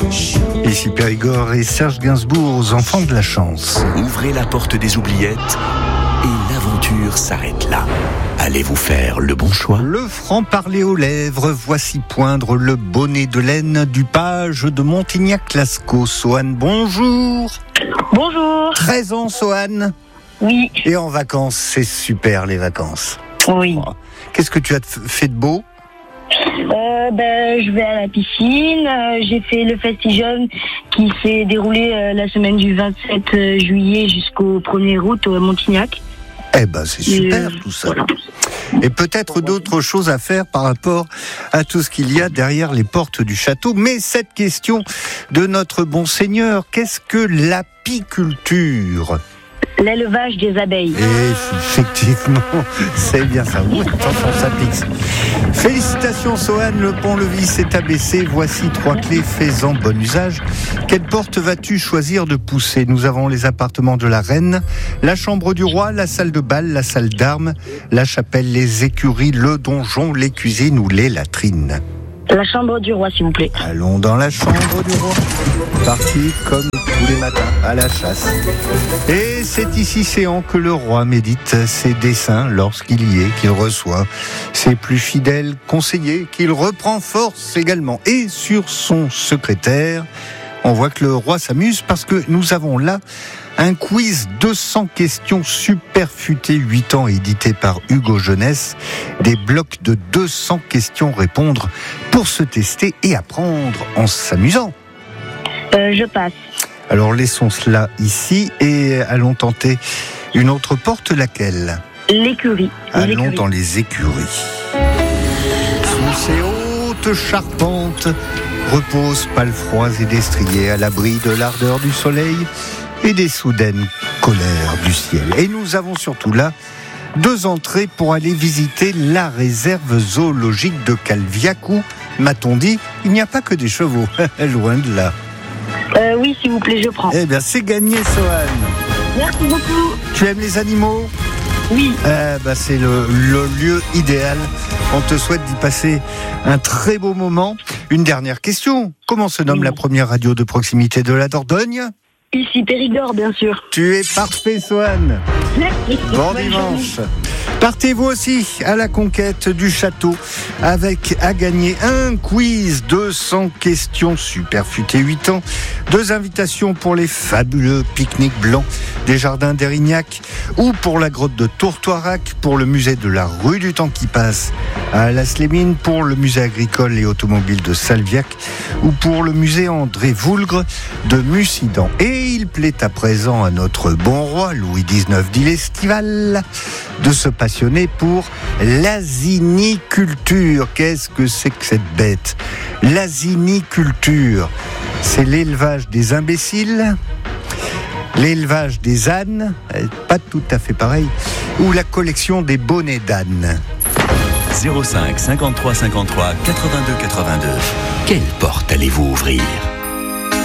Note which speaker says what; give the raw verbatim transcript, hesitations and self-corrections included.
Speaker 1: Ici Périgord et Serge Gainsbourg aux enfants de la chance.
Speaker 2: Ouvrez la porte des oubliettes et l'aventure s'arrête là. Allez-vous faire le bon choix?
Speaker 1: Le franc-parler aux lèvres, voici poindre le bonnet de laine du page de Montignac-Lascaux. Soane, bonjour.
Speaker 3: Bonjour.
Speaker 1: treize ans, Soane.
Speaker 3: Oui.
Speaker 1: Et en vacances, c'est super les vacances.
Speaker 3: Oui.
Speaker 1: Qu'est-ce que tu as fait de beau?
Speaker 3: Euh, ben, je vais à la piscine. Euh, j'ai fait le Festi-Jeune qui s'est déroulé euh, la semaine du vingt-sept juillet jusqu'au premier août à Montignac.
Speaker 1: Eh ben, c'est super
Speaker 3: Et,
Speaker 1: tout ça.
Speaker 3: Voilà.
Speaker 1: Et peut-être d'autres choses à faire par rapport à tout ce qu'il y a derrière les portes du château. Mais cette question de notre bon Seigneur, qu'est-ce que l'apiculture?
Speaker 3: L'élevage des abeilles.
Speaker 1: Et effectivement, c'est bien ça. Oui, attention, ça pique. Félicitations Soane, le pont-levis s'est abaissé. Voici trois clés, fais-en bon usage. Quelle porte vas-tu choisir de pousser? Nous avons les appartements de la reine, la chambre du roi, la salle de bal, la salle d'armes, la chapelle, les écuries, le donjon, les cuisines ou les latrines.
Speaker 3: La chambre du roi, s'il vous plaît.
Speaker 1: Allons dans la chambre du roi. Parti comme tous les matins à la chasse. Et c'est ici séant que le roi médite ses desseins lorsqu'il y est, qu'il reçoit ses plus fidèles conseillers, qu'il reprend force également. Et sur son secrétaire, on voit que le roi s'amuse parce que nous avons là un quiz deux cents questions super futé, huit ans, édité par Hugo Jeunesse. Des blocs de deux cents questions répondre pour se tester et apprendre en s'amusant.
Speaker 3: Euh, je passe.
Speaker 1: Alors laissons cela ici et allons tenter une autre porte, laquelle?
Speaker 3: L'écurie.
Speaker 1: Allons
Speaker 3: L'écurie.
Speaker 1: dans les écuries. Sous ces hautes charpentes reposent palefroids et destriers à l'abri de l'ardeur du soleil et des soudaines colères du ciel. Et nous avons surtout là deux entrées pour aller visiter la réserve zoologique de Calviac où, m'a-t-on dit, il n'y a pas que des chevaux, loin de là.
Speaker 3: Euh, oui, s'il vous plaît, je prends.
Speaker 1: Eh bien, c'est gagné, Soane.
Speaker 3: Merci beaucoup.
Speaker 1: Tu aimes les animaux?
Speaker 3: Oui.
Speaker 1: Eh ben, c'est le, le lieu idéal. On te souhaite d'y passer un très beau moment. Une dernière question. Comment se nomme
Speaker 3: Oui.
Speaker 1: la première radio de proximité de la Dordogne?
Speaker 3: Ici Périgord, bien sûr.
Speaker 1: Tu es parfait, Soane.
Speaker 3: Merci.
Speaker 1: Bon
Speaker 3: Bonne
Speaker 1: dimanche.
Speaker 3: journée.
Speaker 1: Partez vous aussi à la conquête du château avec à gagner un quiz, deux cents questions super futé, huit ans, deux invitations pour les fabuleux pique-niques blancs des jardins d'Érignac ou pour la grotte de Tourtoirac, pour le musée de la rue du temps qui passe à Las-les-Mines, pour le musée agricole et automobile de Salviac ou pour le musée André Voulgre de Mussidan. Et il plaît à présent à notre bon roi Louis dix-neuf d'Il-Estival de se passionner pour l'aziniculture. Qu'est-ce que c'est que cette bête? L'aziniculture, c'est l'élevage des imbéciles, l'élevage des ânes, pas tout à fait pareil, ou la collection des bonnets d'âne.
Speaker 2: zéro cinq cinquante-trois cinquante-trois quatre-vingt-deux quatre-vingt-deux. Quelle porte allez-vous ouvrir?